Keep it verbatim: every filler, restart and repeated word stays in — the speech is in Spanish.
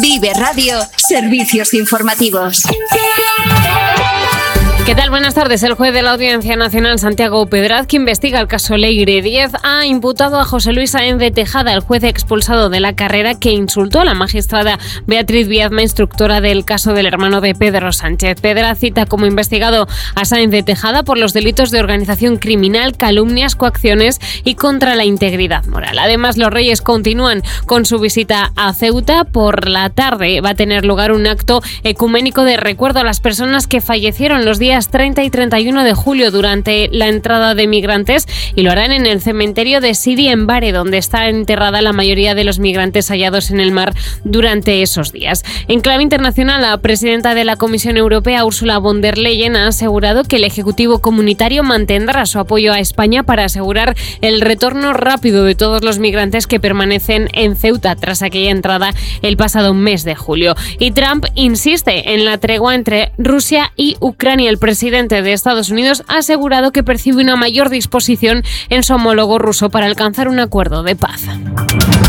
Vive Radio, servicios informativos. ¿Qué tal? Buenas tardes. El juez de la Audiencia Nacional, Santiago Pedraz, que investiga el caso Leire diez, ha imputado a José Luis Sáenz de Tejada, el juez expulsado de la carrera que insultó a la magistrada Beatriz Viedma, instructora del caso del hermano de Pedro Sánchez. Pedraz cita como investigado a Sáenz de Tejada por los delitos de organización criminal, calumnias, coacciones y contra la integridad moral. Además, los Reyes continúan con su visita a Ceuta. Por la tarde va a tener lugar un acto ecuménico de recuerdo a las personas que fallecieron los días treinta y treinta y uno de julio durante la entrada de migrantes, y lo harán en el cementerio de Sidi en Bari, donde está enterrada la mayoría de los migrantes hallados en el mar durante esos días. En clave internacional, la presidenta de la Comisión Europea, Ursula von der Leyen, ha asegurado que el Ejecutivo Comunitario mantendrá su apoyo a España para asegurar el retorno rápido de todos los migrantes que permanecen en Ceuta tras aquella entrada el pasado mes de julio. Y Trump insiste en la tregua entre Rusia y Ucrania. El presidente de Estados Unidos ha asegurado que percibe una mayor disposición en su homólogo ruso para alcanzar un acuerdo de paz.